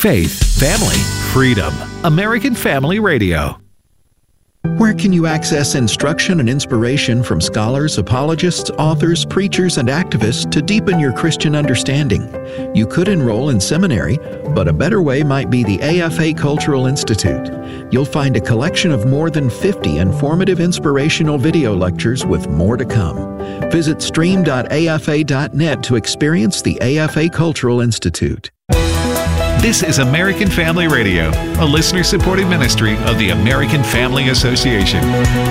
Faith, family, freedom. American Family Radio. Where can you access instruction and inspiration from scholars, apologists, authors, preachers, and activists to deepen your Christian understanding? You could enroll in seminary, but a better way might be the AFA Cultural Institute. You'll find a collection of more than 50 informative inspirational video lectures with more to come. Visit stream.afa.net to experience the AFA Cultural Institute. This is American Family Radio, a listener-supported ministry of the American Family Association.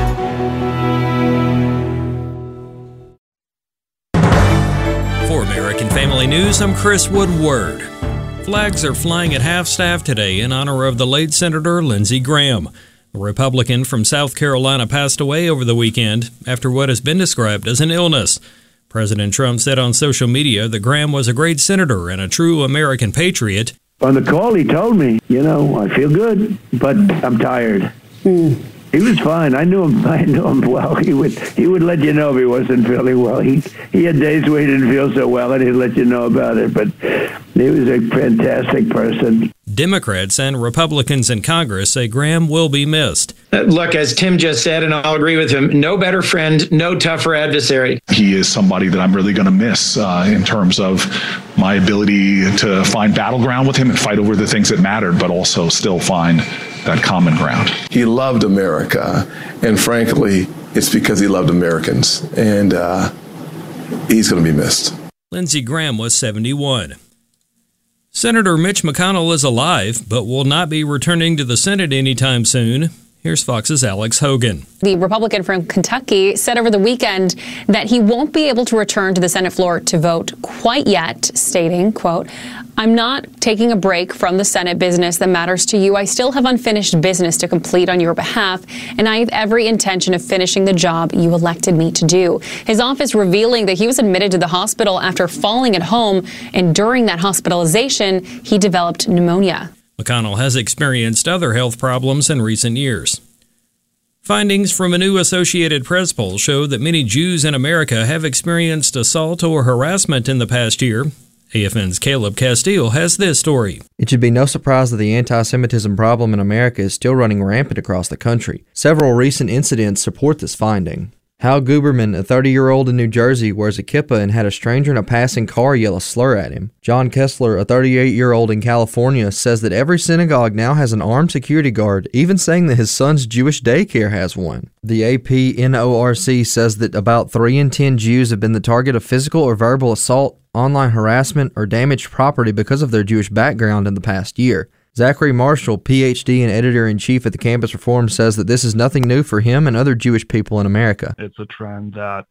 For American Family News, I'm Chris Woodward. Flags are flying at half-staff today in honor of the late Senator Lindsey Graham. The Republican from South Carolina passed away over the weekend after what has been described as an illness. President Trump said on social media that Graham was a great senator and a true American patriot. On the call, he told me, I feel good, but I'm tired. He was fine. I knew him well. He would let you know if he wasn't feeling well. He had days where he didn't feel so well, and he'd let you know about it. But he was a fantastic person. Democrats and Republicans in Congress say Graham will be missed. Look, as Tim just said, and I'll agree with him, no better friend, no tougher adversary. He is somebody that I'm really going to miss in terms of my ability to find battleground with him and fight over the things that mattered, but also still find that common ground. He loved America, and frankly, it's because he loved Americans, and he's going to be missed. Lindsey Graham was 71. Senator Mitch McConnell is alive, but will not be returning to the Senate anytime soon. Here's Fox's Alex Hogan. The Republican from Kentucky said over the weekend that he won't be able to return to the Senate floor to vote quite yet, stating, quote, "I'm not taking a break from the Senate business that matters to you. I still have unfinished business to complete on your behalf, and I have every intention of finishing the job you elected me to do." His office revealing that he was admitted to the hospital after falling at home, and during that hospitalization, he developed pneumonia. McConnell has experienced other health problems in recent years. Findings from a new Associated Press poll show that many Jews in America have experienced assault or harassment in the past year. AFN's Caleb Castile has this story. It should be no surprise that the anti-Semitism problem in America is still running rampant across the country. Several recent incidents support this finding. Hal Guberman, a 30-year-old in New Jersey, wears a kippah and had a stranger in a passing car yell a slur at him. John Kessler, a 38-year-old in California, says that every synagogue now has an armed security guard, even saying that his son's Jewish daycare has one. The APNORC says that about 3 in 10 Jews have been the target of physical or verbal assault, online harassment, or damaged property because of their Jewish background in the past year. Zachary Marshall, Ph.D. and editor-in-chief at the Campus Reform, says that this is nothing new for him and other Jewish people in America. It's a trend that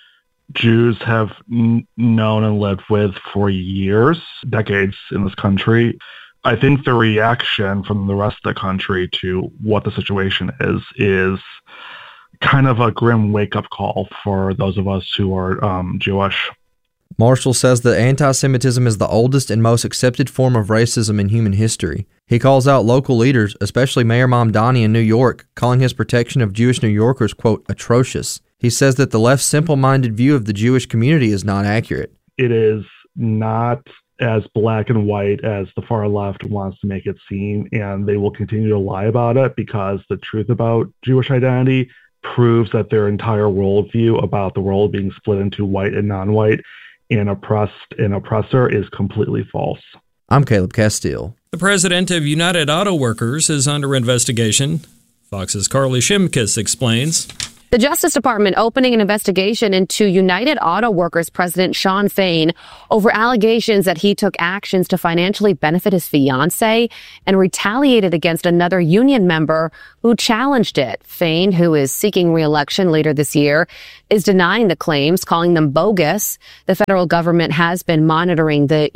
Jews have known and lived with for years, decades in this country. I think the reaction from the rest of the country to what the situation is kind of a grim wake-up call for those of us who are Jewish. Marshall says that anti-Semitism is the oldest and most accepted form of racism in human history. He calls out local leaders, especially Mayor Mamdani in New York, calling his protection of Jewish New Yorkers, quote, atrocious. He says that the left's simple-minded view of the Jewish community is not accurate. It is not as black and white as the far left wants to make it seem, and they will continue to lie about it because the truth about Jewish identity proves that their entire worldview about the world being split into white and non-white and oppressed and oppressor is completely false. I'm Caleb Castile. The president of United Auto Workers is under investigation. Fox's Carly Shimkus explains. The Justice Department opening an investigation into United Auto Workers President Shawn Fain over allegations that he took actions to financially benefit his fiancée and retaliated against another union member who challenged it. Fain, who is seeking re-election later this year, is denying the claims, calling them bogus. The federal government has been monitoring the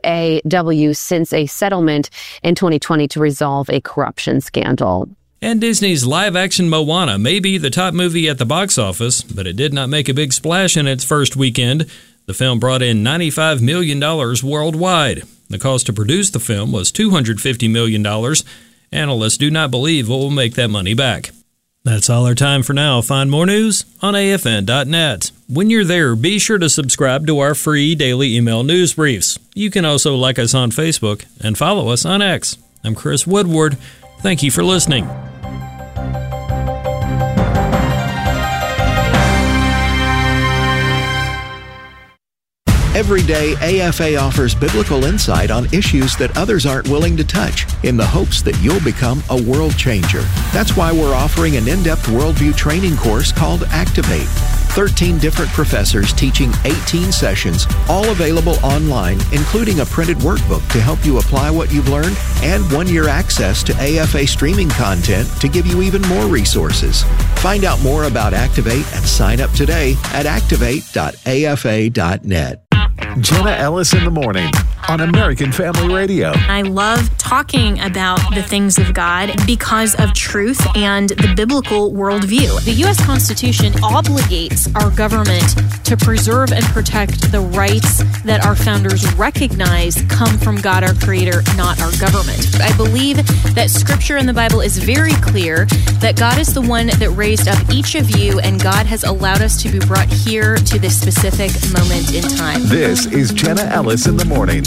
UAW since a settlement in 2020 to resolve a corruption scandal. And Disney's live-action Moana may be the top movie at the box office, but it did not make a big splash in its first weekend. The film brought in $95 million worldwide. The cost to produce the film was $250 million. Analysts do not believe it will make that money back. That's all our time for now. Find more news on afn.net. When you're there, be sure to subscribe to our free daily email news briefs. You can also like us on Facebook and follow us on X. I'm Chris Woodward. Thank you for listening. Every day, AFA offers biblical insight on issues that others aren't willing to touch in the hopes that you'll become a world changer. That's why we're offering an in-depth worldview training course called Activate. 13 different professors teaching 18 sessions, all available online, including a printed workbook to help you apply what you've learned and 1-year access to AFA streaming content to give you even more resources. Find out more about Activate and sign up today at activate.afa.net. Jenna Ellis in the morning on American Family Radio. I love talking about the things of God because of truth and the biblical worldview. The U.S. Constitution obligates our government to preserve and protect the rights that our founders recognize come from God, our Creator, not our government. I believe that Scripture in the Bible is very clear that God is the one that raised up each of you, and God has allowed us to be brought here to this specific moment in time. This is Jenna Ellis in the morning.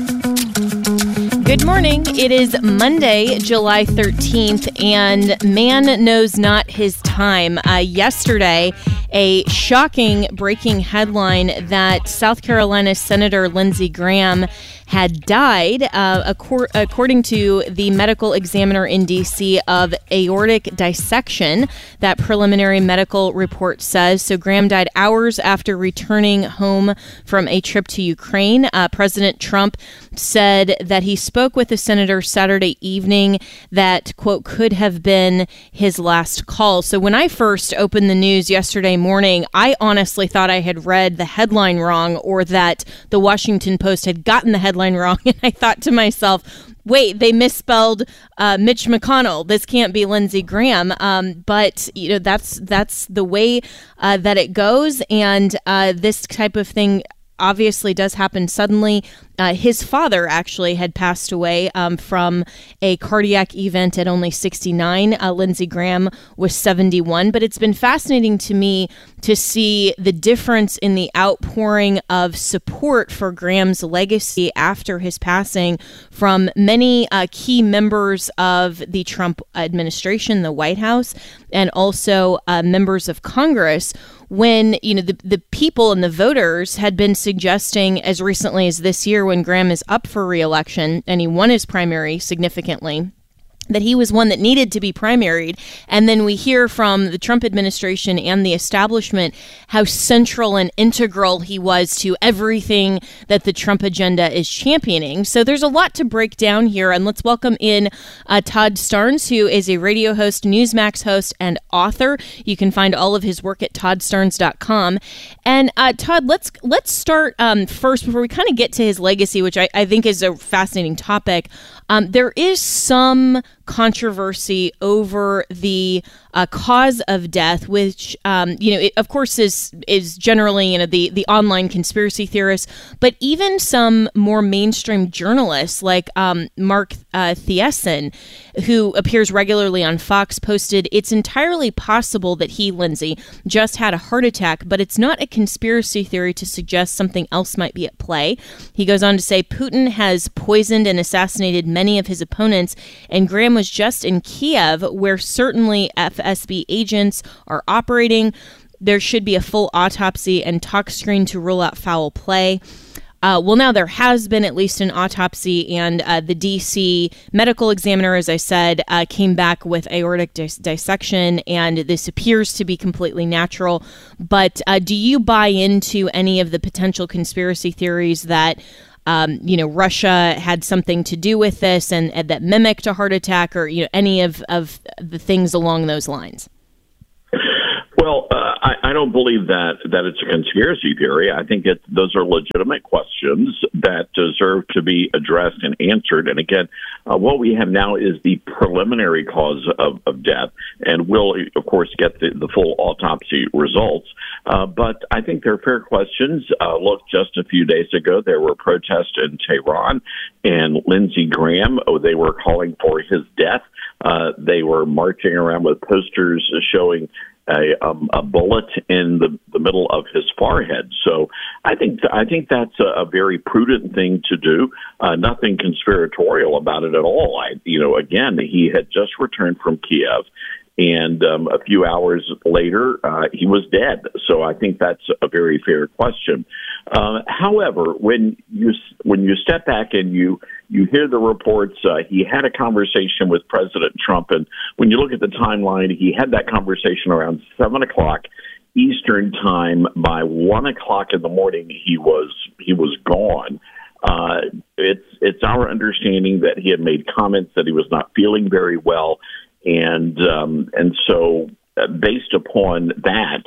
Good morning. It is Monday, July 13th, and man knows not his time. Yesterday, a shocking breaking headline that South Carolina Senator Lindsey Graham had died, according to the medical examiner in D.C., of aortic dissection, that preliminary medical report says. So Graham died hours after returning home from a trip to Ukraine. President Trump said that he spoke with the senator Saturday evening that, quote, could have been his last call. So when I first opened the news yesterday morning, I honestly thought I had read the headline wrong, or that the Washington Post had gotten the headline wrong. And I thought to myself, wait, they misspelled Mitch McConnell. This can't be Lindsey Graham. But you know, that's the way that it goes. And this type of thing obviously does happen suddenly. His father actually had passed away from a cardiac event at only 69. Lindsey Graham was 71. But it's been fascinating to me to see the difference in the outpouring of support for Graham's legacy after his passing from many key members of the Trump administration, the White House, and also members of Congress, when, you know, the people and the voters had been suggesting as recently as this year, when Graham is up for re-election and he won his primary significantly, that he was one that needed to be primaried. And then we hear from the Trump administration and the establishment how central and integral he was to everything that the Trump agenda is championing. So there's a lot to break down here. And let's welcome in Todd Starnes, who is a radio host, Newsmax host, and author. You can find all of his work at toddstarnes.com. And Todd, let's start first, before we kind of get to his legacy, which I think is a fascinating topic. There is some controversy over the cause of death, which it, of course, is generally the online conspiracy theorists, but even some more mainstream journalists like Mark Thiessen, who appears regularly on Fox, posted, "It's entirely possible that he, Lindsey, just had a heart attack, but it's not a conspiracy theory to suggest something else might be at play." He goes on to say, "Putin has poisoned and assassinated many of his opponents, and Graham was just in Kiev, where certainly FSB agents are operating. There should be a full autopsy and talk screen to rule out foul play." Well, now there has been at least an autopsy, and the D.C. medical examiner, as I said, came back with aortic dissection, and this appears to be completely natural. But do you buy into any of the potential conspiracy theories that Russia had something to do with this and that mimicked a heart attack, or any of the things along those lines? Well, I I don't believe that it's a conspiracy theory. I think those are legitimate questions that deserve to be addressed and answered. And again, what we have now is the preliminary cause of death, and we'll, of course, get the full autopsy results. But I think they're fair questions. Look, just a few days ago, there were protests in Tehran, and Lindsey Graham, they were calling for his death. They were marching around with posters showing a bullet in the middle of his forehead. So I think that's a very prudent thing to do. Nothing conspiratorial about it at all. Again, he had just returned from Kiev, and a few hours later, he was dead. So I think that's a very fair question. However, when you step back and you hear the reports, he had a conversation with President Trump, and when you look at the timeline, he had that conversation around 7 o'clock Eastern time. By 1 o'clock in the morning, he was gone. It's our understanding that he had made comments that he was not feeling very well, and so based upon that,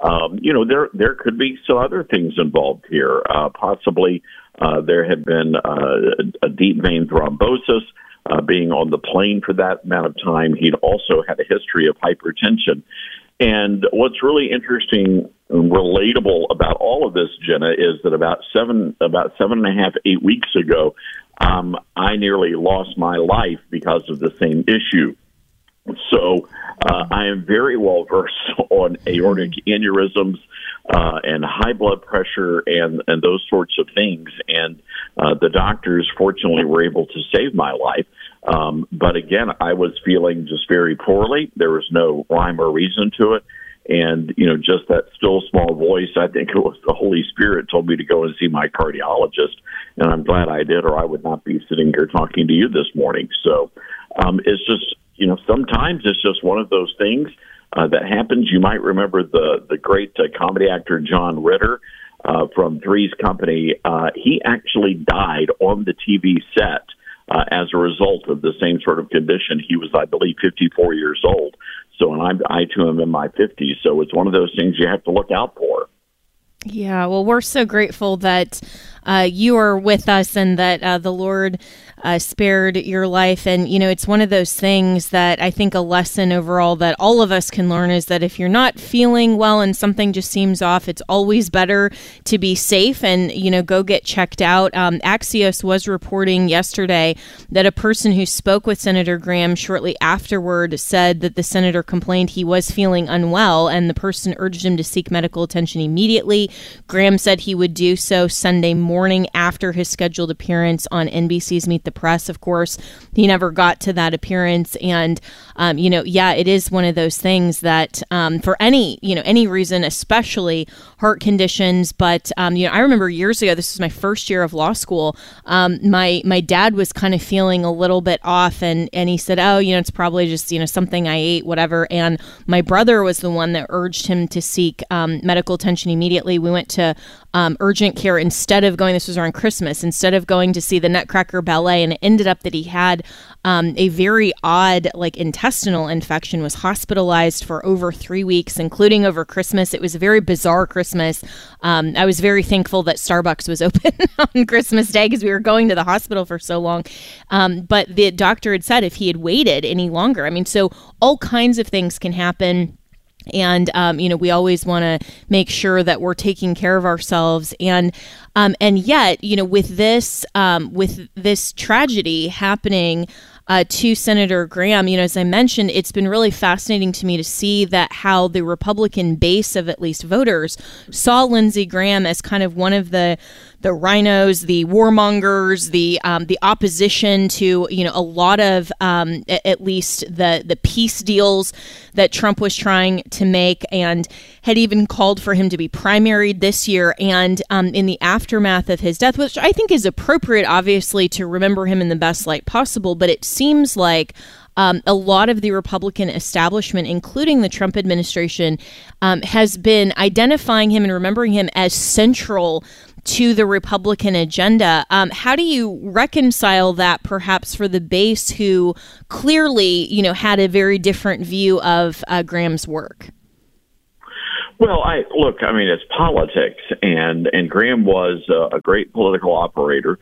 there could be some other things involved here. Possibly there had been a deep vein thrombosis. Being on the plane for that amount of time, he'd also had a history of hypertension. And what's really interesting and relatable about all of this, Jenna, is that about 7.5, 8 weeks ago, I nearly lost my life because of the same issue. So I am very well versed on aortic aneurysms and high blood pressure and those sorts of things. And the doctors, fortunately, were able to save my life. But again, I was feeling just very poorly. There was no rhyme or reason to it. And, just that still small voice, I think it was the Holy Spirit told me to go and see my cardiologist. And I'm glad I did, or I would not be sitting here talking to you this morning. So it's just, sometimes it's just one of those things that happens. You might remember the great comedy actor John Ritter from Three's Company. He actually died on the TV set as a result of the same sort of condition. He was, I believe, 54 years old. So, and I too am in my 50s. So it's one of those things you have to look out for. Yeah, well, we're so grateful that you are with us and that the Lord spared your life. And, it's one of those things that I think a lesson overall that all of us can learn is that if you're not feeling well and something just seems off, it's always better to be safe and, go get checked out. Axios was reporting yesterday that a person who spoke with Senator Graham shortly afterward said that the senator complained he was feeling unwell and the person urged him to seek medical attention immediately. Graham said he would do so Sunday morning after his scheduled appearance on NBC's Meet the Press. Of course, he never got to that appearance. And, it is one of those things that for any reason, especially heart conditions. But, I remember years ago, this was my first year of law school. My dad was kind of feeling a little bit off and he said, it's probably just, something I ate, whatever. And my brother was the one that urged him to seek medical attention immediately. We went to urgent care instead of going, this was around Christmas, instead of going to see the Nutcracker Ballet. And it ended up that he had a very odd, intestinal infection, was hospitalized for over 3 weeks, including over Christmas. It was a very bizarre Christmas. I was very thankful that Starbucks was open on Christmas Day because we were going to the hospital for so long. But the doctor had said if he had waited any longer, so all kinds of things can happen. And, we always want to make sure that we're taking care of ourselves. And yet, with this tragedy happening to Senator Graham, as I mentioned, it's been really fascinating to me to see that how the Republican base of at least voters saw Lindsey Graham as kind of one of the rhinos, the warmongers, the opposition to, a lot of at least the peace deals that Trump was trying to make, and had even called for him to be primaried this year. And in the aftermath of his death, which I think is appropriate, obviously, to remember him in the best light possible, but it seems like a lot of the Republican establishment, including the Trump administration, has been identifying him and remembering him as central to the Republican agenda. How do you reconcile that, perhaps, for the base who clearly, had a very different view of Graham's work? Well, I mean, it's politics, and Graham was a great political operator,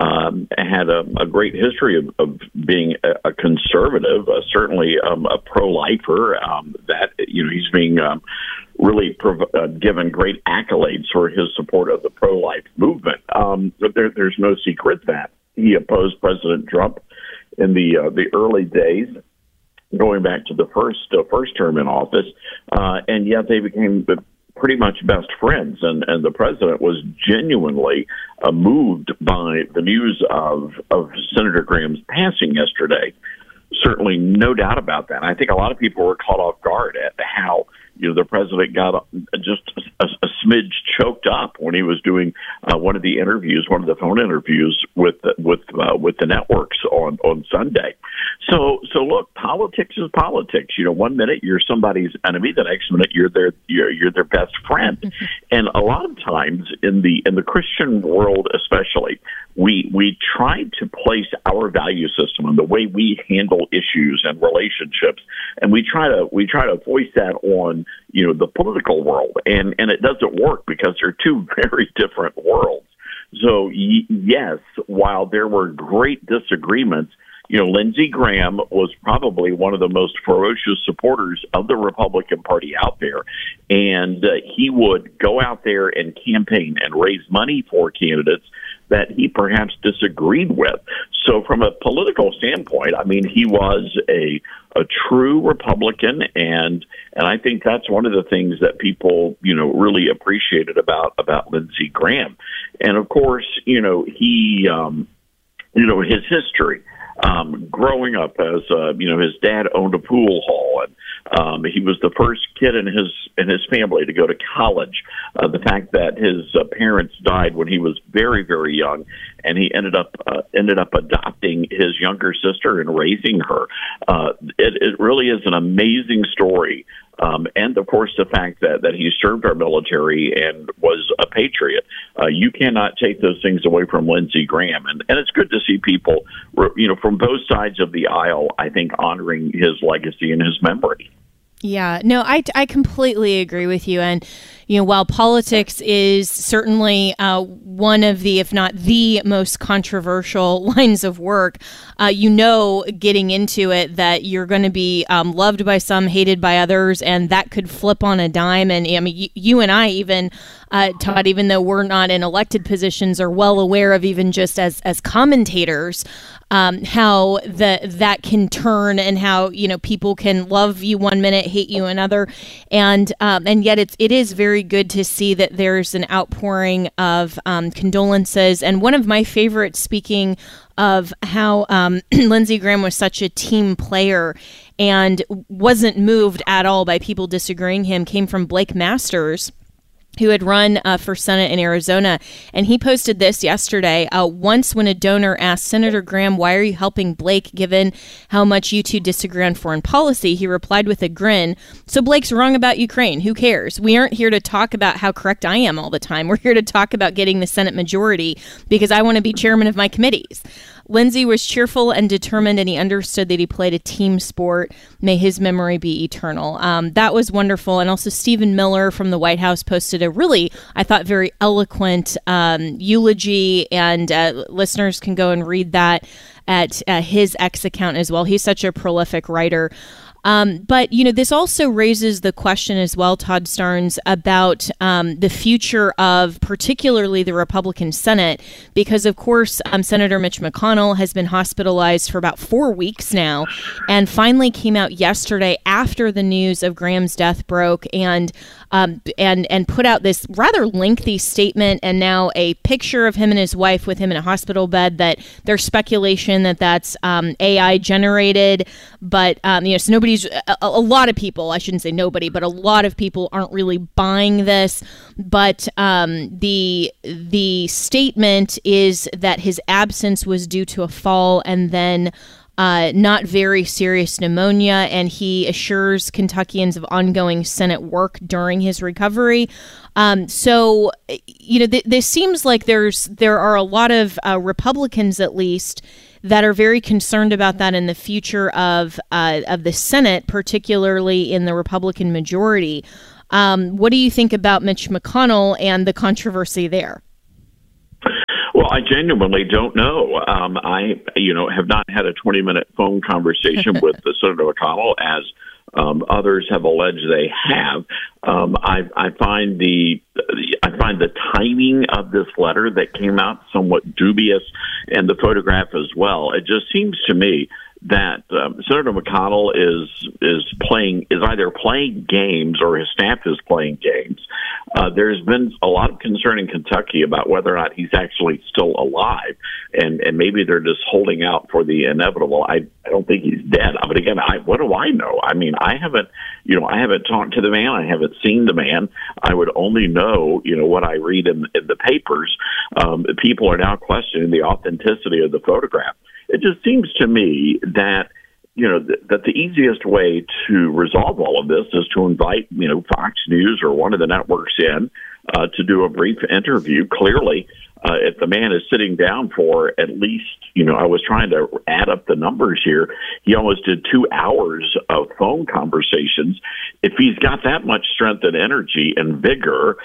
had a great history of being a conservative, certainly a pro-lifer, that, he's being really given great accolades for his support of the pro-life movement. But there's no secret that he opposed President Trump in the early days, going back to the first term in office, and yet they became pretty much best friends. And the president was genuinely moved by the news of Senator Graham's passing yesterday. Certainly, no doubt about that. I think a lot of people were caught off guard at how the president got just a smidge choked up when he was doing one of the phone interviews with the networks on Sunday. So look, politics is politics. 1 minute you're somebody's enemy, the next minute you're their best friend. Mm-hmm. And a lot of times in the Christian world, especially, we try to place our value system and the way we handle issues and relationships, and we try to voice that on the political world, and it doesn't work because they're two very different worlds. So yes, while there were great disagreements, Lindsey Graham was probably one of the most ferocious supporters of the Republican Party out there, and he would go out there and campaign and raise money for candidates that he perhaps disagreed with. So from a political standpoint, I mean, he was a true Republican, and I think that's one of the things that people, really appreciated about Lindsey Graham. And of course, he, his history, growing up as, his dad owned a pool hall, and he was the first kid in his family to go to college. The fact that his parents died when he was very, very young, and he ended up adopting his younger sister and raising her. It really is an amazing story. And of course, the fact that he served our military and was a patriot. You cannot take those things away from Lindsey Graham. And it's good to see people, from both sides of the aisle, I think, honoring his legacy and his memory. Yeah, no, I completely agree with you. And, while politics is certainly one of the, if not the most controversial lines of work, getting into it that you're going to be loved by some, hated by others, and that could flip on a dime. And I mean, you and I even, Todd, even though we're not in elected positions, are well aware of, even just as commentators, how that can turn, and how people can love you one minute, hate you another, and yet it is very good to see that there's an outpouring of condolences. And one of my favorites, speaking of how Lindsey Graham was such a team player and wasn't moved at all by people disagreeing him, came from Blake Masters, who had run for Senate in Arizona. And he posted this yesterday. Once when a donor asked Senator Graham, "Why are you helping Blake given how much you two disagree on foreign policy?" he replied with a grin, "So Blake's wrong about Ukraine. Who cares? We aren't here to talk about how correct I am all the time. We're here to talk about getting the Senate majority because I want to be chairman of my committees." Lindsey was cheerful and determined, and he understood that he played a team sport. May his memory be eternal. That was wonderful. And also Stephen Miller from the White House posted a really, I thought, very eloquent eulogy, and listeners can go and read that at his X account as well. He's such a prolific writer. But, this also raises the question as well, Todd Starnes, about the future of particularly the Republican Senate, because, of course, Senator Mitch McConnell has been hospitalized for about 4 weeks now, and finally came out yesterday after the news of Graham's death broke, and put out this rather lengthy statement, and now a picture of him and his wife with him in a hospital bed, that there's speculation that that's AI generated, but so nobody's, a lot of people, I shouldn't say nobody, but a lot of people aren't really buying this. But the statement is that his absence was due to a fall and then not very serious pneumonia, and he assures Kentuckians of ongoing Senate work during his recovery. So this seems like there are a lot of Republicans, at least, that are very concerned about that in the future of the Senate, particularly in the Republican majority. What do you think about Mitch McConnell and the controversy there? Well, I genuinely don't know. I have not had a 20-minute phone conversation with Senator McConnell, as others have alleged they have. I find the timing of this letter that came out somewhat dubious, and the photograph as well. It just seems to me that Senator McConnell is either playing games or his staff is playing games. There's been a lot of concern in Kentucky about whether or not he's actually still alive, and maybe they're just holding out for the inevitable. I don't think he's dead. But again, what do I know? I mean, I haven't talked to the man. I haven't seen the man. I would only know, what I read in the papers. People are now questioning the authenticity of the photograph. It just seems to me that, that the easiest way to resolve all of this is to invite, Fox News or one of the networks in to do a brief interview. Clearly, if the man is sitting down for at least, I was trying to add up the numbers here. He almost did 2 hours of phone conversations. If he's got that much strength and energy and vigor,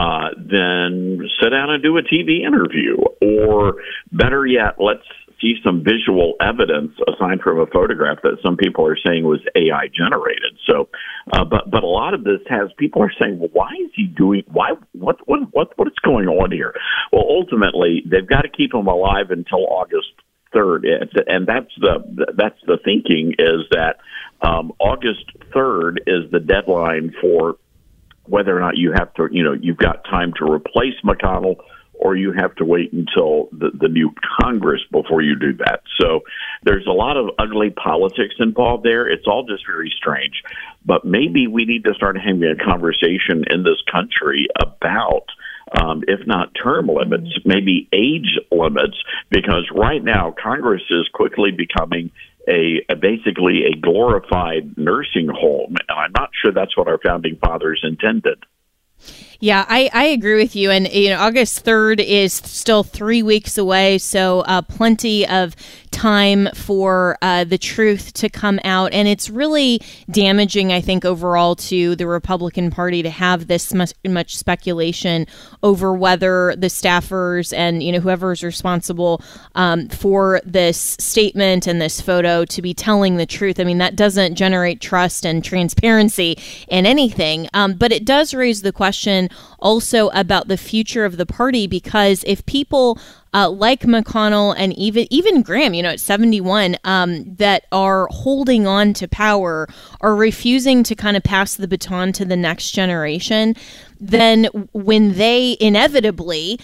then sit down and do a TV interview. Or better yet, let's see some visual evidence aside from a photograph that some people are saying was AI generated. So, but a lot of this people are saying, well, why is he doing? What's going on here? Well, ultimately, they've got to keep him alive until August 3rd, and that's the thinking is that August 3rd is the deadline for whether or not you have to, you've got time to replace McConnell, or you have to wait until the new Congress before you do that. So there's a lot of ugly politics involved there. It's all just very strange. But maybe we need to start having a conversation in this country about, if not term limits, maybe age limits, because right now Congress is quickly becoming basically a glorified nursing home. And I'm not sure that's what our founding fathers intended. Yeah, I agree with you. And, August 3rd is still 3 weeks away. So plenty of time for the truth to come out. And it's really damaging, I think, overall to the Republican Party to have this much speculation over whether the staffers and, whoever is responsible for this statement and this photo to be telling the truth. I mean, that doesn't generate trust and transparency in anything. But it does raise the question also about the future of the party, because if people like McConnell and even Graham, at 71, that are holding on to power, are refusing to kind of pass the baton to the next generation, then when they inevitably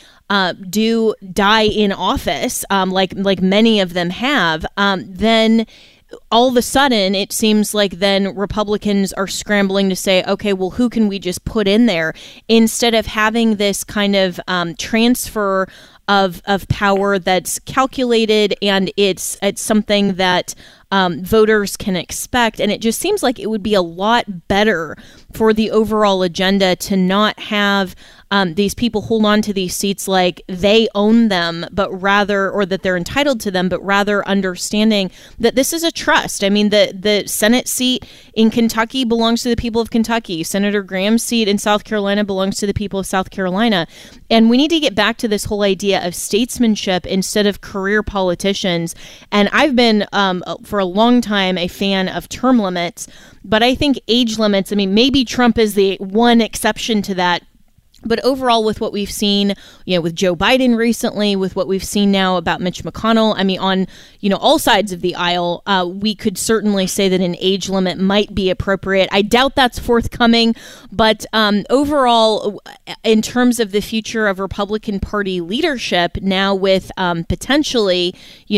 do die in office, like many of them have, then all of a sudden, it seems like then Republicans are scrambling to say, okay, well, who can we just put in there, instead of having this kind of transfer of power that's calculated, and it's something that voters can expect. And it just seems like it would be a lot better for the overall agenda to not have these people hold on to these seats like they own them, but rather, or that they're entitled to them, but rather understanding that this is a trust. I mean, the Senate seat in Kentucky belongs to the people of Kentucky. Senator Graham's seat in South Carolina belongs to the people of South Carolina. And we need to get back to this whole idea of statesmanship instead of career politicians. And I've been, for a long time, a fan of term limits, but I think age limits, I mean, maybe Trump is the one exception to that. But overall, with what we've seen, with Joe Biden recently, with what we've seen now about Mitch McConnell, I mean, on, all sides of the aisle, we could certainly say that an age limit might be appropriate. I doubt that's forthcoming. But overall, in terms of the future of Republican Party leadership, now with potentially,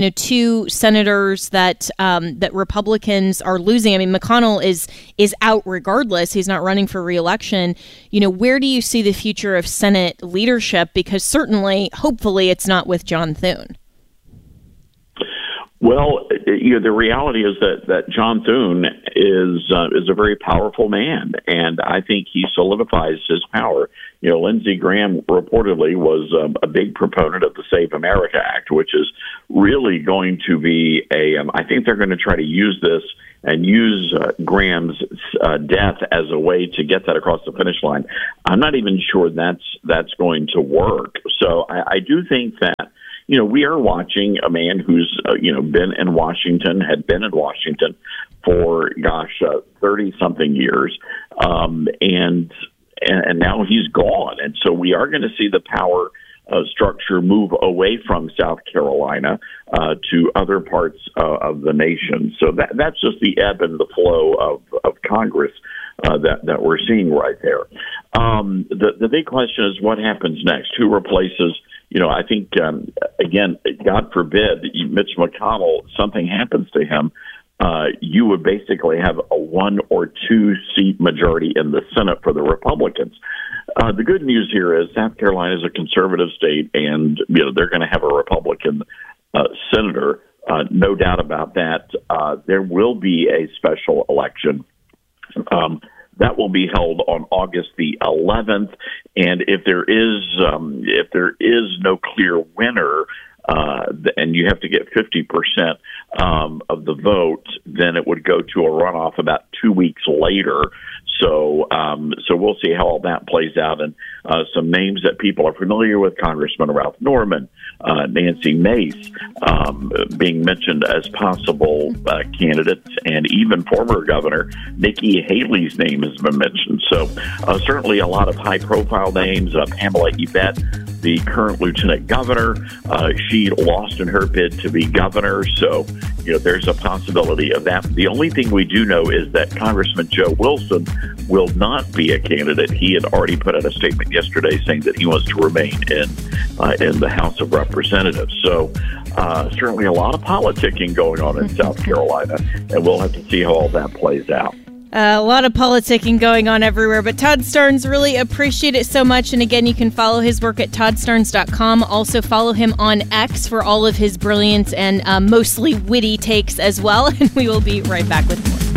2 senators that Republicans are losing. I mean, McConnell is out regardless. He's not running for re-election. Where do you see the future of Senate leadership? Because certainly, hopefully, it's not with John Thune. Well, the reality is that John Thune is a very powerful man, and I think he solidifies his power. Lindsey Graham reportedly was a big proponent of the Save America Act, which is really going to be I think they're going to try to use this and use Graham's death as a way to get that across the finish line. I'm not even sure that's going to work. So I do think that, we are watching a man who's, had been in Washington for, 30-something years, and now he's gone. And so we are going to see the power structure move away from South Carolina to other parts of the nation. So that's just the ebb and the flow of Congress that we're seeing right there. The big question is what happens next? Who replaces? I think, again, God forbid, Mitch McConnell, something happens to him, you would basically have a 1 or 2 seat majority in the Senate for the Republicans. The good news here is South Carolina is a conservative state, and they're going to have a Republican senator. No doubt about that. There will be a special election. That will be held on August the 11th, and if there is no clear winner, and you have to get 50% of the vote, then it would go to a runoff about 2 weeks later. So we'll see how all that plays out. And some names that people are familiar with: Congressman Ralph Norman, Nancy Mace, being mentioned as possible candidates, and even former Governor Nikki Haley's name has been mentioned. So certainly a lot of high-profile names. Pamela Yvette, the current lieutenant governor, she lost in her bid to be governor. So, there's a possibility of that. The only thing we do know is that Congressman Joe Wilson will not be a candidate. He had already put out a statement yesterday saying that he wants to remain in the House of Representatives. So, certainly a lot of politicking going on in South Carolina, and we'll have to see how all that plays out. A lot of politicking going on everywhere, but Todd Starnes, really appreciate it so much. And again, you can follow his work at toddstarnes.com. Also follow him on X for all of his brilliant and mostly witty takes as well. And we will be right back with more.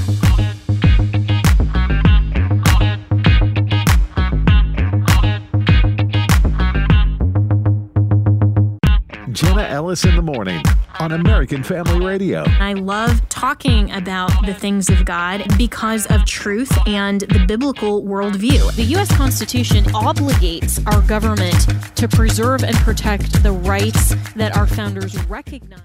Jenna Ellis in the morning on American Family Radio. I love talking about the things of God because of truth and the biblical worldview. The U.S. Constitution obligates our government to preserve and protect the rights that our founders recognized.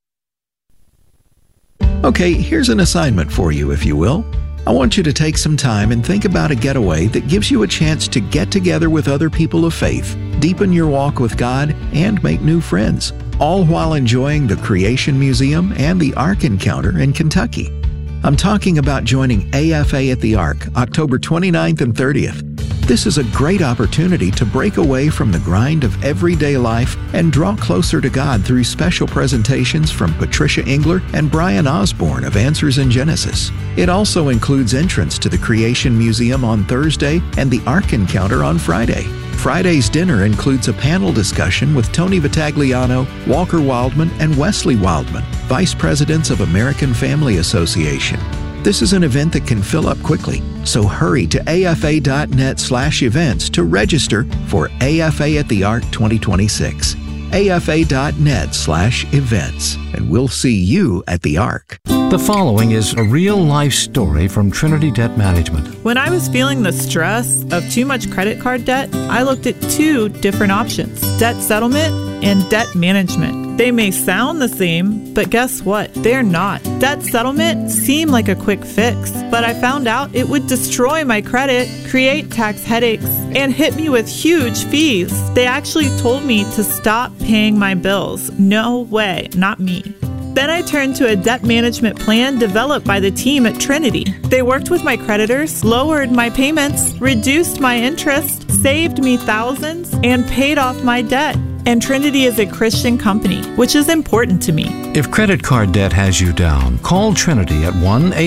Okay, here's an assignment for you, if you will. I want you to take some time and think about a getaway that gives you a chance to get together with other people of faith, deepen your walk with God, and make new friends, all while enjoying the Creation Museum and the Ark Encounter in Kentucky. I'm talking about joining AFA at the Ark, October 29th and 30th. This is a great opportunity to break away from the grind of everyday life and draw closer to God through special presentations from Patricia Engler and Brian Osborne of Answers in Genesis. It also includes entrance to the Creation Museum on Thursday and the Ark Encounter on Friday. Friday's dinner includes a panel discussion with Tony Vitagliano, Walker Wildman, and Wesley Wildman, Vice Presidents of American Family Association. This is an event that can fill up quickly, so hurry to afa.net/events to register for AFA at the Ark 2026. afa.net/events, and we'll see you at the Ark. The following is a real-life story from Trinity Debt Management. When I was feeling the stress of too much credit card debt, I looked at 2 different options: debt settlement and debt management. They may sound the same, but guess what? They're not. Debt settlement seemed like a quick fix, but I found out it would destroy my credit, create tax headaches, and hit me with huge fees. They actually told me to stop paying my bills. No way, not me. Then I turned to a debt management plan developed by the team at Trinity. They worked with my creditors, lowered my payments, reduced my interest, saved me thousands, and paid off my debt. And Trinity is a Christian company, which is important to me. If credit card debt has you down, call Trinity at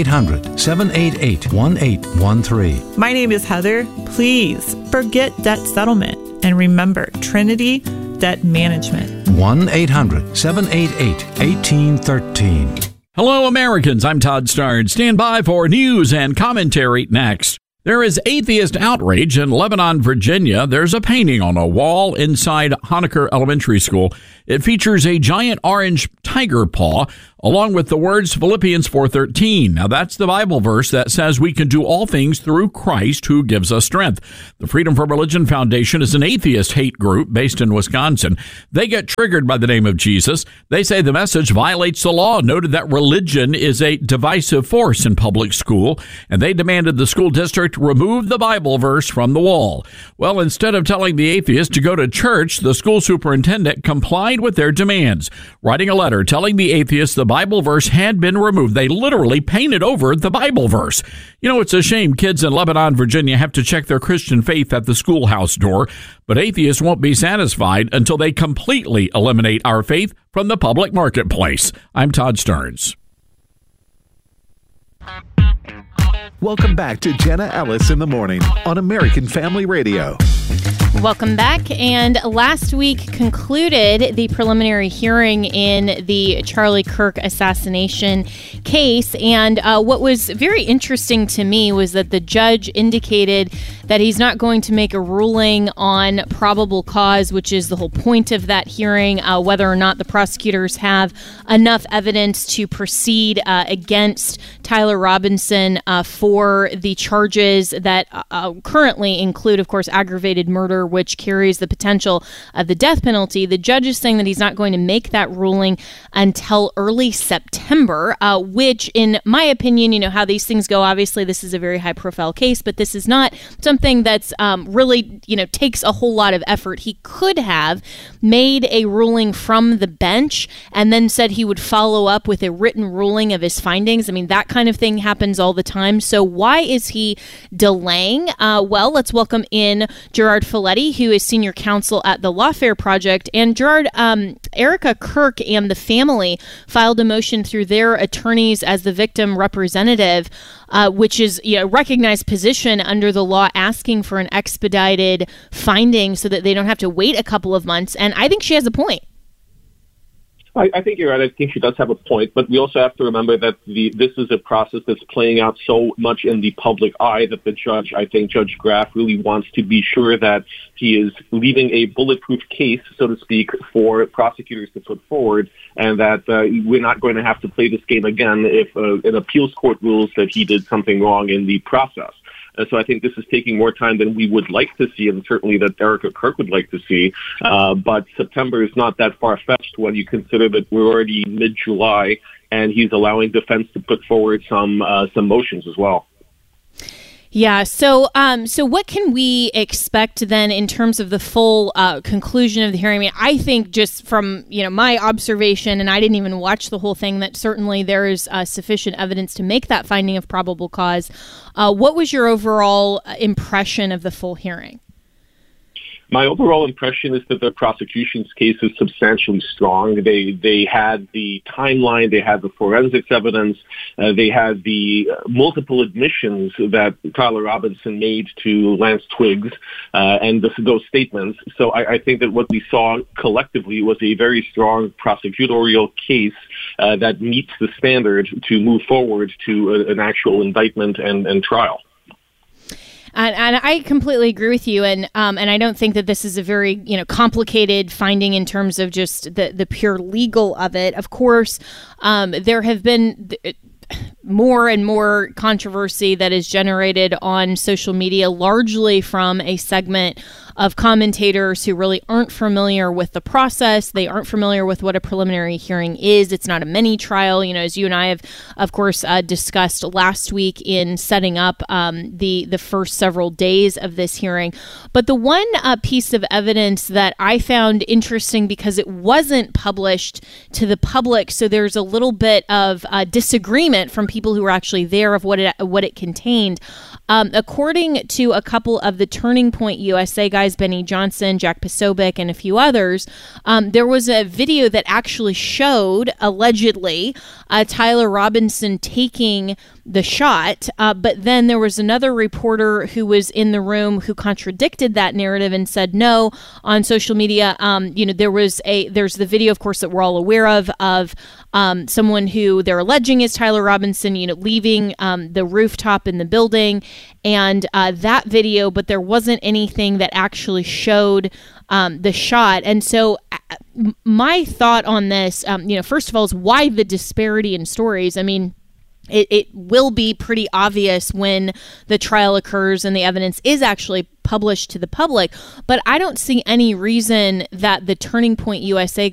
1-800-788-1813. My name is Heather. Please forget debt settlement and remember Trinity Debt Management. 1-800-788-1813. Hello, Americans. I'm Todd Starnes. Stand by for news and commentary next. There is atheist outrage in Lebanon, Virginia. There's a painting on a wall inside Honaker Elementary School. It features a giant orange tiger paw, along with the words Philippians 4:13. Now, that's the Bible verse that says we can do all things through Christ who gives us strength. The Freedom from Religion Foundation is an atheist hate group based in Wisconsin. They get triggered by the name of Jesus. They say the message violates the law, noted that religion is a divisive force in public school, and they demanded the school district remove the Bible verse from the wall. Well, instead of telling the atheist to go to church, the school superintendent complied with their demands, writing a letter telling the atheist the Bible verse had been removed. They literally painted over the Bible verse. You know, it's a shame kids in Lebanon, Virginia have to check their Christian faith at the schoolhouse door, but atheists won't be satisfied until they completely eliminate our faith from the public marketplace. I'm Todd Starnes. Welcome back to Jenna Ellis in the Morning on American Family Radio. Welcome back. And last week concluded the preliminary hearing in the Charlie Kirk assassination case. And what was very interesting to me was that the judge indicated that he's not going to make a ruling on probable cause, which is the whole point of that hearing, whether or not the prosecutors have enough evidence to proceed against Tyler Robinson for the charges that currently include, of course, aggravated murder, which carries the potential of the death penalty. The judge is saying that he's not going to make that ruling until early September, which, in my opinion, you know how these things go. Obviously, this is a very high-profile case, but this is not something that's really, takes a whole lot of effort. He could have made a ruling from the bench and then said he would follow up with a written ruling of his findings. I mean, that kind of thing happens all the time. So why is he delaying? Well, let's welcome in Gerard Folletti, who is senior counsel at the Lawfare Project. And Gerard, Erica Kirk and the family filed a motion through their attorneys as the victim representative, which is a recognized position under the law, asking for an expedited finding so that they don't have to wait a couple of months. And I think she has a point. I think you're right. I think she does have a point, but we also have to remember that this is a process that's playing out so much in the public eye that the judge, I think Judge Graff, really wants to be sure that he is leaving a bulletproof case, so to speak, for prosecutors to put forward, and that we're not going to have to play this game again if an appeals court rules that he did something wrong in the process. So I think this is taking more time than we would like to see, and certainly that Erica Kirk would like to see. But September is not that far-fetched when you consider that we're already mid-July, and he's allowing defense to put forward some motions as well. Yeah. So what can we expect then in terms of the full conclusion of the hearing? I mean, I think just from my observation, and I didn't even watch the whole thing, that certainly there is sufficient evidence to make that finding of probable cause. What was your overall impression of the full hearing? My overall impression is that the prosecution's case is substantially strong. They had the timeline, they had the forensics evidence, they had the multiple admissions that Tyler Robinson made to Lance Twiggs, and those statements. So I think that what we saw collectively was a very strong prosecutorial case that meets the standard to move forward to an actual indictment and trial. And I completely agree with you, and I don't think that this is a very complicated finding in terms of just the pure legal of it. Of course, there have been more and more controversy that is generated on social media, largely from a segment of commentators who really aren't familiar with the process. They aren't familiar with what a preliminary hearing is. It's not a mini trial, as you and I have, of course, discussed last week in setting up the first several days of this hearing. But the one piece of evidence that I found interesting, because it wasn't published to the public, so there's a little bit of disagreement from people who were actually there of what it contained. According to a couple of the Turning Point USA guys, Benny Johnson, Jack Posobiec, and a few others, there was a video that actually showed, allegedly, Tyler Robinson taking the shot, but then there was another reporter who was in the room who contradicted that narrative and said no. On social media, there's the video, of course, that we're all aware of someone who they're alleging is Tyler Robinson, leaving the rooftop in the building, and that video, but there wasn't anything that actually showed the shot. And so my thought on this, first of all, is why the disparity in stories? I mean, it will be pretty obvious when the trial occurs and the evidence is actually published to the public, but I don't see any reason that the Turning Point USA